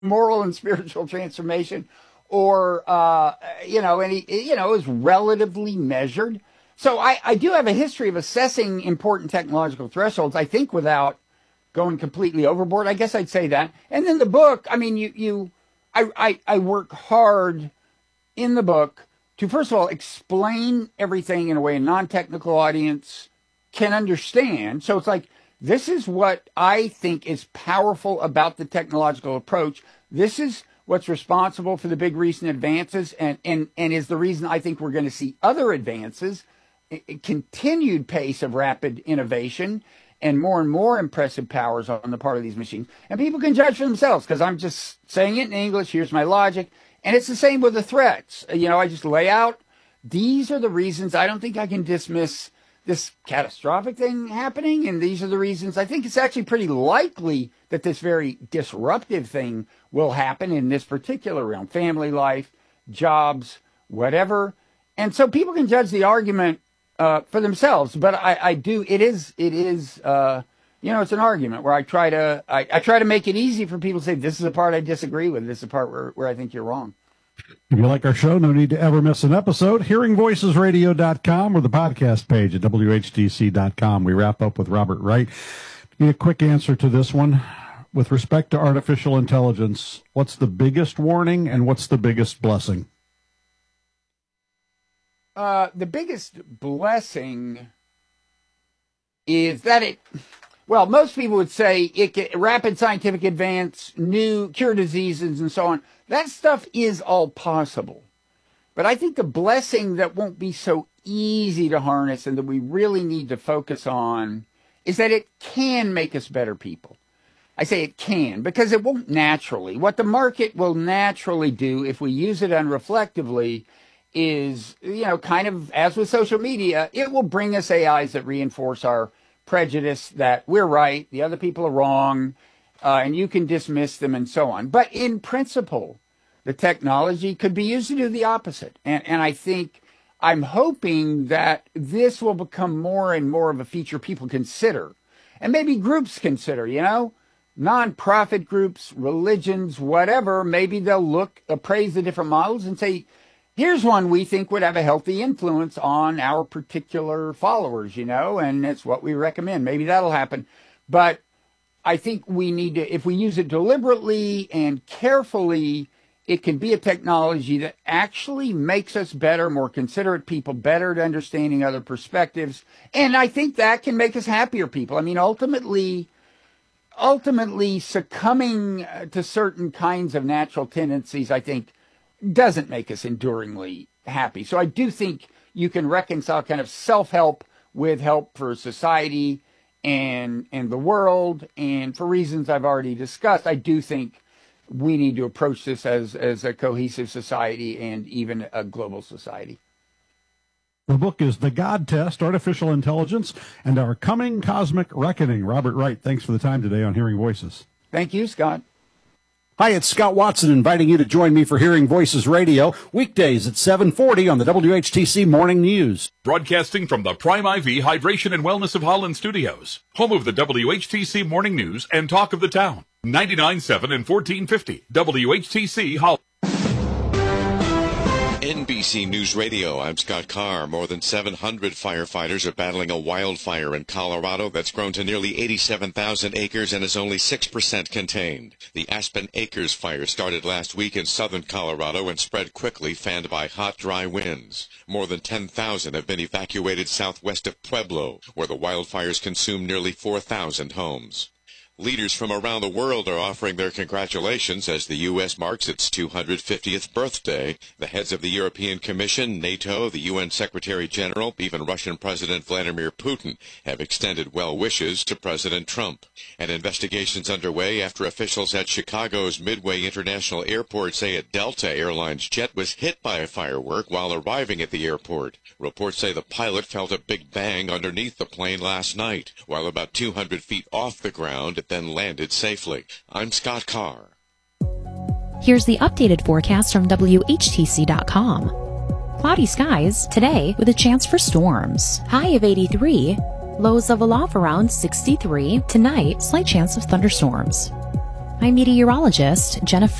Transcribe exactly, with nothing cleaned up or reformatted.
moral and spiritual transformation, or, uh, you know, and he, you know, is relatively measured. So I, I do have a history of assessing important technological thresholds, I think, without going completely overboard. I guess I'd say that. And then the book, I mean, you, you, I, I, I work hard in the book to, first of all, explain everything in a way a non-technical audience can understand. So it's like, this is what I think is powerful about the technological approach. This is what's responsible for the big recent advances, and, and, and is the reason I think we're going to see other advances, a, a continued pace of rapid innovation, and more and more impressive powers on the part of these machines. And people can judge for themselves, because I'm just saying it in English. Here's my logic. And it's the same with the threats. You know, I just lay out, these are the reasons I don't think I can dismiss this catastrophic thing happening, and these are the reasons I think it's actually pretty likely that this very disruptive thing will happen in this particular realm, family life, jobs, whatever. And so people can judge the argument uh, for themselves, but I, I do, it is, it is, uh, you know, it's an argument where I try to, I, I try to make it easy for people to say, this is the part I disagree with, this is the part where, where I think you're wrong. If you like our show, no need to ever miss an episode. hearing voices radio dot com or the podcast page at W H T C dot com. We wrap up with Robert Wright. Need a quick answer to this one. With respect to artificial intelligence, what's the biggest warning and what's the biggest blessing? Uh, the biggest blessing is that it, well, most people would say it can, rapid scientific advance, new cure diseases and so on. That stuff is all possible. But I think the blessing that won't be so easy to harness and that we really need to focus on is that it can make us better people. I say it can because it won't naturally. What the market will naturally do if we use it unreflectively is, you know, kind of as with social media, it will bring us A Is that reinforce our prejudice that we're right, the other people are wrong, uh, and you can dismiss them and so on. But in principle, the technology could be used to do the opposite. And, and I think I'm hoping that this will become more and more of a feature people consider. And maybe groups consider, you know, nonprofit groups, religions, whatever. Maybe they'll look, appraise the different models and say, here's one we think would have a healthy influence on our particular followers, you know, and it's what we recommend. Maybe that'll happen. But I think we need to, if we use it deliberately and carefully, it can be a technology that actually makes us better, more considerate people, better at understanding other perspectives. And I think that can make us happier people. I mean, ultimately, ultimately succumbing to certain kinds of natural tendencies, I think, doesn't make us enduringly happy. So I do think you can reconcile kind of self-help with help for society and and the world. And for reasons I've already discussed, I do think we need to approach this as, as a cohesive society and even a global society. The book is The God Test, Artificial Intelligence, and Our Coming Cosmic Reckoning. Robert Wright, thanks for the time today on Hearing Voices. Thank you, Scott. Hi, it's Scott Watson inviting you to join me for Hearing Voices Radio, weekdays at seven forty on the W H T C Morning News. Broadcasting from the Prime I V Hydration and Wellness of Holland Studios, home of the W H T C Morning News and Talk of the Town, ninety-nine point seven and fourteen fifty W H T C Holland. N B C News Radio, I'm Scott Carr. More than seven hundred firefighters are battling a wildfire in Colorado that's grown to nearly eighty-seven thousand acres and is only six percent contained. The Aspen Acres fire started last week in southern Colorado and spread quickly, fanned by hot, dry winds. More than ten thousand have been evacuated southwest of Pueblo, where the wildfires consumed nearly four thousand homes. Leaders from around the world are offering their congratulations as the U S marks its two hundred fiftieth birthday. The heads of the European Commission, NATO, the U N Secretary General, even Russian President Vladimir Putin have extended well wishes to President Trump. An investigation's underway after officials at Chicago's Midway International Airport say a Delta Airlines jet was hit by a firework while arriving at the airport. Reports say the pilot felt a big bang underneath the plane last night. While about two hundred feet off the ground, it then landed safely. I'm Scott Carr. Here's the updated forecast from W H T C dot com. Cloudy skies today with a chance for storms. High of eighty-three. Lows level off around sixty-three. Tonight, slight chance of thunderstorms. I'm meteorologist Jennifer